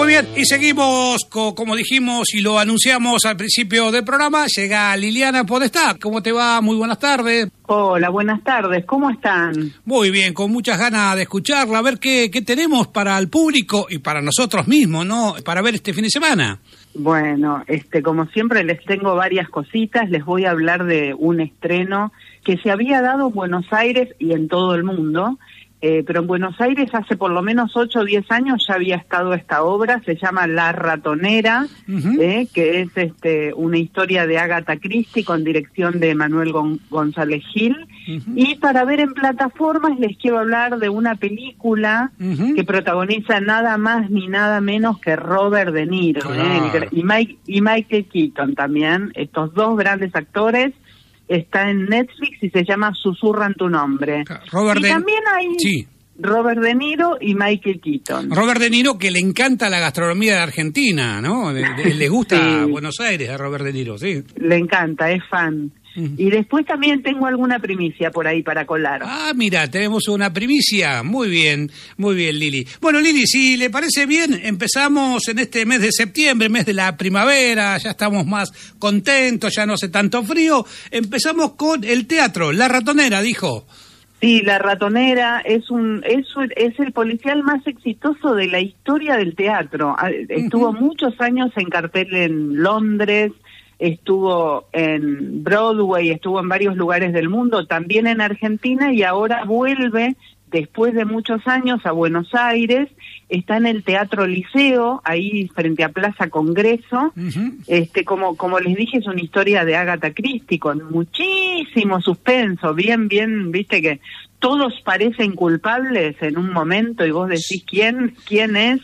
bien, y seguimos, como dijimos y lo anunciamos al principio del programa, llega Liliana Podestá. ¿Cómo te va? Muy buenas tardes. Hola, buenas tardes, ¿cómo están? Muy bien, con muchas ganas de escucharla, a ver qué tenemos para el público y para nosotros mismos, ¿no? Para ver este fin de semana. Bueno, como siempre les tengo varias cositas, les voy a hablar de un estreno que se había dado en Buenos Aires y en todo el mundo, pero en Buenos Aires hace por lo menos 8 o 10 años ya había estado esta obra, se llama La Ratonera, que es una historia de Agatha Christie con dirección de Manuel González Gil, y para ver en plataformas les quiero hablar de una película que protagoniza nada más ni nada menos que Robert De Niro, claro. y Michael Keaton también, estos dos grandes actores. Está en Netflix y se llama Susurran tu nombre. También hay Robert De Niro y Michael Keaton. Robert De Niro, que le encanta la gastronomía de Argentina, ¿no? Le gusta sí. Buenos Aires a Robert De Niro, sí. Le encanta, es fan. Y después también tengo alguna primicia por ahí para colar. Ah, mira, tenemos una primicia. Muy bien, Lili. Bueno, Lili, si le parece bien, empezamos en este mes de septiembre, mes de la primavera, ya estamos más contentos, ya no hace tanto frío. Empezamos con el teatro, La Ratonera, dijo. Sí, La Ratonera es el policial más exitoso de la historia del teatro. Estuvo muchos años en cartel en Londres, estuvo en Broadway, estuvo en varios lugares del mundo, también en Argentina, y ahora vuelve, después de muchos años, a Buenos Aires. Está en el Teatro Liceo, ahí frente a Plaza Congreso. Como les dije, es una historia de Agatha Christie con muchísimo suspenso, bien, viste que todos parecen culpables en un momento y vos decís quién es.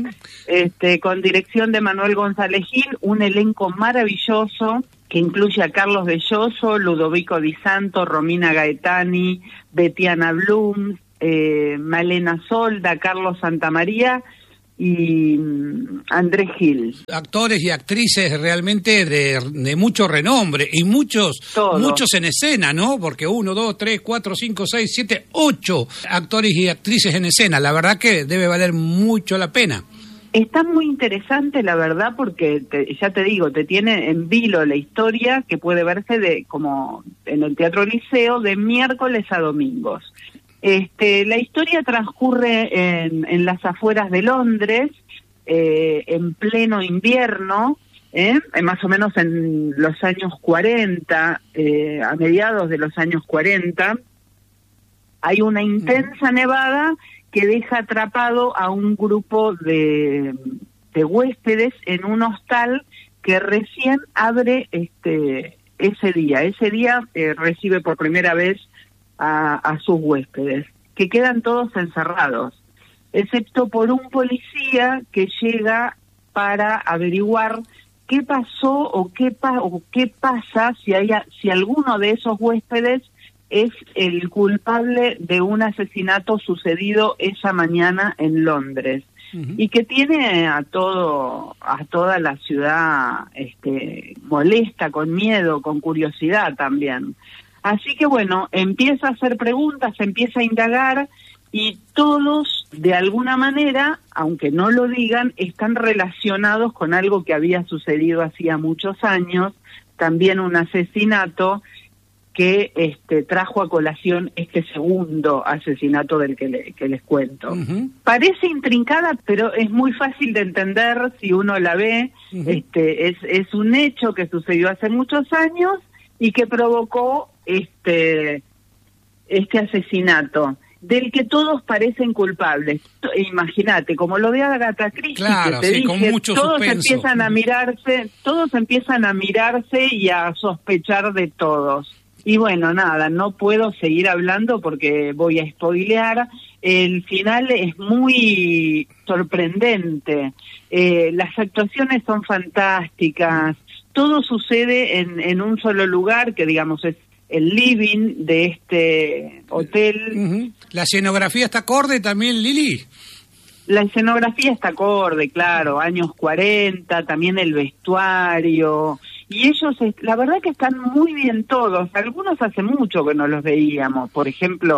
Con dirección de Manuel González Gil, un elenco maravilloso que incluye a Carlos Belloso, Ludovico Di Santo, Romina Gaetani, Betiana Blum, Malena Solda, Carlos Santamaría y Andrés Gil. Actores y actrices realmente de mucho renombre y muchos en escena, ¿no? Porque 1, 2, 3, 4, 5, 6, 7, 8 actores y actrices en escena. La verdad que debe valer mucho la pena. Está muy interesante, la verdad, porque ya te digo, te tiene en vilo la historia que puede verse como en el Teatro Liceo de miércoles a domingos. La historia transcurre en las afueras de Londres, en pleno invierno, más o menos en los años 40, a mediados de los años 40. Hay una intensa nevada que deja atrapado a un grupo de huéspedes en un hostal que recién abre ese día. Ese día recibe por primera vez a sus huéspedes, que quedan todos encerrados, excepto por un policía que llega para averiguar qué pasó o qué pasa si alguno de esos huéspedes es el culpable de un asesinato sucedido esa mañana en Londres, y que tiene a toda la ciudad molesta, con miedo, con curiosidad también. Así que bueno, empieza a hacer preguntas, empieza a indagar, y todos, de alguna manera, aunque no lo digan, están relacionados con algo que había sucedido hacía muchos años, también un asesinato que trajo a colación este segundo asesinato del que les cuento. Parece intrincada, pero es muy fácil de entender si uno la ve. Es un hecho que sucedió hace muchos años y que provocó este asesinato, del que todos parecen culpables. Imagínate, como lo de Agatha Christie, claro, que te dije, con mucho todos suspenso. empiezan a mirarse y a sospechar de todos. Y bueno, nada, no puedo seguir hablando porque voy a spoilear. El final es muy sorprendente. Las actuaciones son fantásticas. Todo sucede en un solo lugar, que digamos es el living de este hotel. ¿La escenografía está acorde también, Lili? La escenografía está acorde, claro, años 40, también el vestuario. Y ellos, la verdad que están muy bien todos. Algunos hace mucho que no los veíamos. Por ejemplo,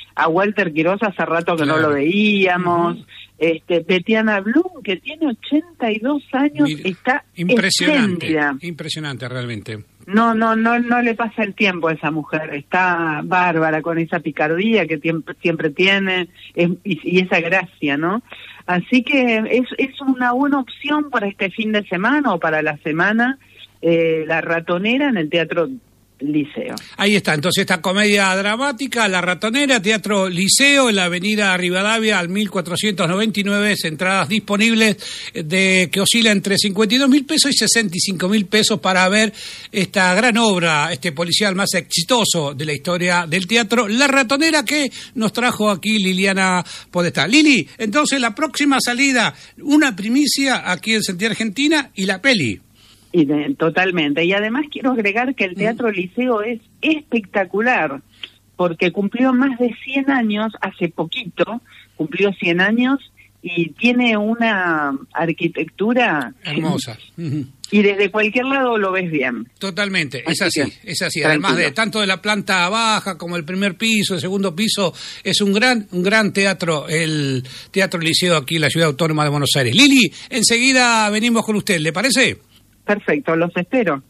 a Walter Quiroz hace rato que no lo veíamos. Betiana Blum, que tiene 82 años, está espléndida. Impresionante realmente. No le pasa el tiempo a esa mujer, está bárbara con esa picardía que siempre tiene y esa gracia, ¿no? Así que es una buena opción para este fin de semana o para la semana, La Ratonera en el Teatro Liceo. Ahí está, entonces esta comedia dramática, La Ratonera, Teatro Liceo, en la avenida Rivadavia al 1499, entradas disponibles que oscila entre 52.000 pesos y 65.000 pesos para ver esta gran obra, este policial más exitoso de la historia del teatro, La Ratonera, que nos trajo aquí Liliana Podestá. Lili, entonces la próxima salida, una primicia aquí en Sentir Argentina y la peli. Totalmente. Y además quiero agregar que el Teatro Liceo es espectacular, porque cumplió más de 100 años, hace poquito, cumplió 100 años, y tiene una arquitectura hermosa. Y desde cualquier lado lo ves bien. Totalmente, es así. Además de tanto de la planta baja como el primer piso, el segundo piso, es un gran teatro, el Teatro Liceo aquí en la Ciudad Autónoma de Buenos Aires. Lili, enseguida venimos con usted, ¿le parece? Perfecto, los espero.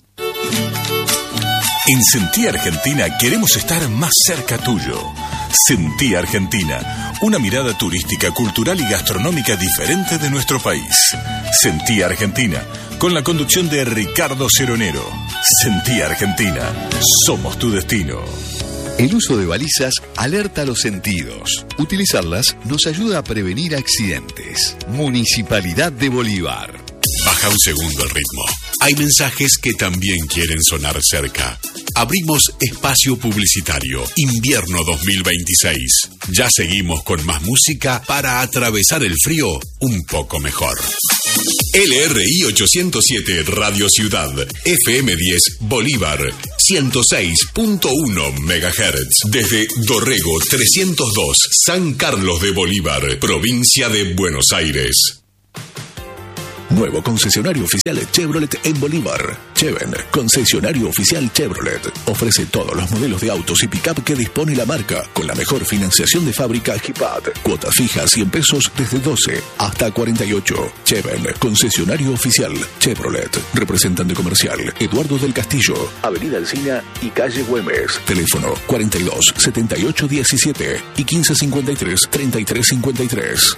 En Sentí Argentina queremos estar más cerca tuyo. Sentí Argentina, una mirada turística, cultural y gastronómica diferente de nuestro país. Sentí Argentina, con la conducción de Ricardo Ceronero. Sentí Argentina, somos tu destino. El uso de balizas alerta los sentidos. Utilizarlas nos ayuda a prevenir accidentes. Municipalidad de Bolívar. Baja un segundo el ritmo. Hay mensajes que también quieren sonar cerca. Abrimos espacio publicitario, invierno 2026. Ya seguimos con más música para atravesar el frío un poco mejor. LRI 807 Radio Ciudad, FM 10 Bolívar, 106.1 MHz. Desde Dorrego 302, San Carlos de Bolívar, provincia de Buenos Aires. Nuevo concesionario oficial Chevrolet en Bolívar. Cheven, concesionario oficial Chevrolet. Ofrece todos los modelos de autos y pick-up que dispone la marca, con la mejor financiación de fábrica HIPAD. Cuotas fijas 100 pesos desde 12 hasta 48. Cheven, concesionario oficial Chevrolet. Representante comercial Eduardo del Castillo, Avenida Alsina y calle Güemes. Teléfono 42 78 17 y 15 53 33 53.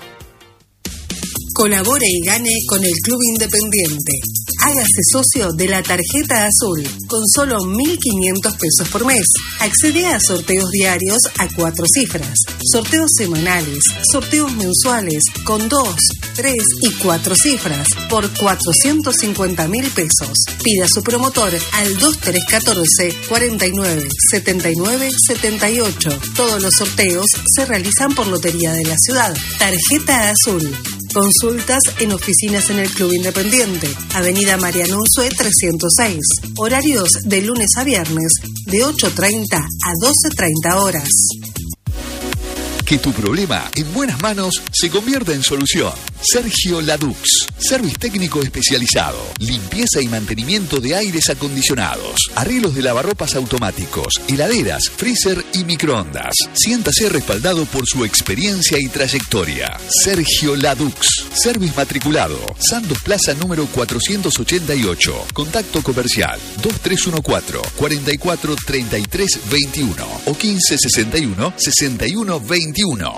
Colabore y gane con el Club Independiente. Hágase socio de la Tarjeta Azul con solo 1.500 pesos por mes. Accede a sorteos diarios a 4 cifras, sorteos semanales, sorteos mensuales con 2, 3 y 4 cifras por 450.000 pesos. Pida a su promotor al 2314 49 79 78. Todos los sorteos se realizan por Lotería de la Ciudad. Tarjeta Azul. Consultas en oficinas en el Club Independiente, Avenida Mariano Unzué 306. Horarios de lunes a viernes, de 8:30 a 12:30 horas. Que tu problema en buenas manos se convierta en solución. Sergio Ladux, service técnico especializado, limpieza y mantenimiento de aires acondicionados, arreglos de lavarropas automáticos, heladeras, freezer y microondas. Siéntase respaldado por su experiencia y trayectoria. Sergio Ladux, service matriculado, Santos Plaza número 488. Contacto comercial 2314 44 33 21 o 1561 61 21.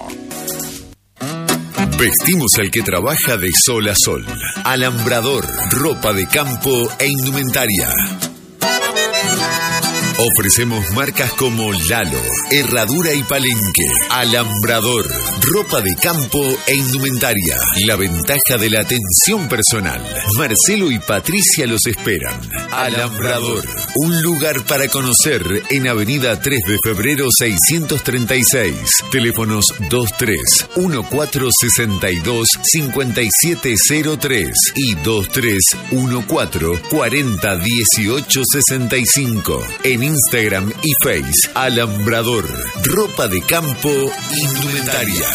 Vestimos al que trabaja de sol a sol. Alambrador, ropa de campo e indumentaria. Ofrecemos marcas como Lalo, Herradura y Palenque. Alambrador, ropa de campo e indumentaria. La ventaja de la atención personal. Marcelo y Patricia los esperan. Alambrador, un lugar para conocer en Avenida 3 de Febrero 636. Teléfonos 23 1462 5703 y 23 14 40 18 65. En Instagram y Face, Alambrador, ropa de campo, indumentaria.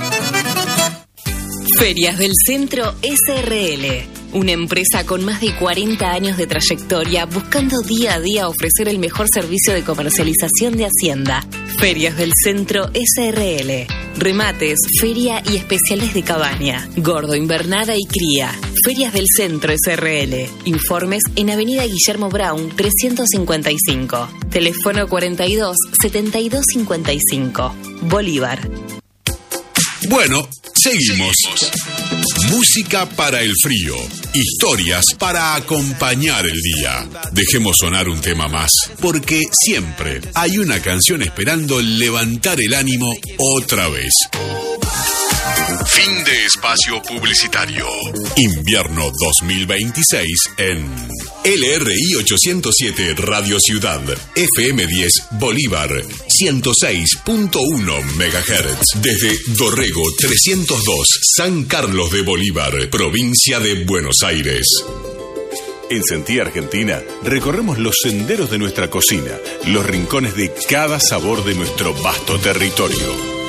Ferias del Centro SRL, una empresa con más de 40 años de trayectoria buscando día a día ofrecer el mejor servicio de comercialización de Hacienda. Ferias del Centro SRL. Remates, feria y especiales de cabaña. Gordo, invernada y cría. Ferias del Centro SRL. Informes en Avenida Guillermo Brown 355. Teléfono 42 72 55. Bolívar. Bueno, seguimos. Música para el frío. Historias para acompañar el día. Dejemos sonar un tema más, porque siempre hay una canción esperando levantar el ánimo otra vez. Fin de espacio publicitario. Invierno 2026 en LRI 807 Radio Ciudad, FM 10 Bolívar, 106.1 MHz. Desde Dorrego 302, San Carlos de Bolívar, provincia de Buenos Aires. En Sentí Argentina recorremos los senderos de nuestra cocina, los rincones de cada sabor de nuestro vasto territorio.